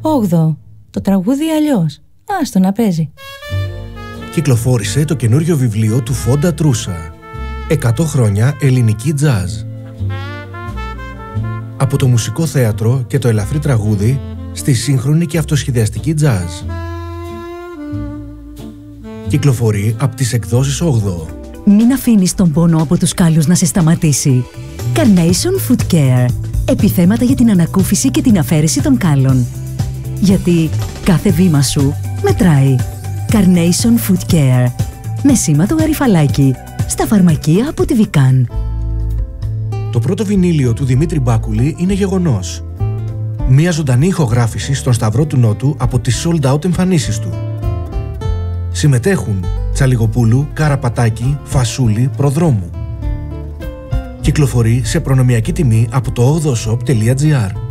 8ο. Το τραγούδι αλλιώς. Άστο να παίζει. Κυκλοφόρησε το καινούριο βιβλίο του Φόντα Τρούσα. 100 χρόνια ελληνική τζάζ. Από το μουσικό θέατρο και το ελαφρύ τραγούδι στη σύγχρονη και αυτοσχεδιαστική τζάζ. Κυκλοφορεί από τις εκδόσεις 8ο. Μην αφήνεις τον πόνο από τους κάλους να σε σταματήσει. Carnation Foot Care. Επιθέματα για την ανακούφιση και την αφαίρεση των κάλων. Γιατί κάθε βήμα σου μετράει. Carnation Foot Care. Με σήμα το γαριφαλάκι. Στα φαρμακεία από τη Βικάν. Το πρώτο βινίλιο του Δημήτρη Μπάκουλη είναι γεγονός. Μια ζωντανή ηχογράφηση στον Σταυρό του Νότου από τις sold out εμφανίσεις του. Συμμετέχουν Τσαλιγοπούλου, Καραπατάκη, Φασούλη, Προδρόμου. Κυκλοφορεί σε προνομιακή τιμή από το 8oshop.gr.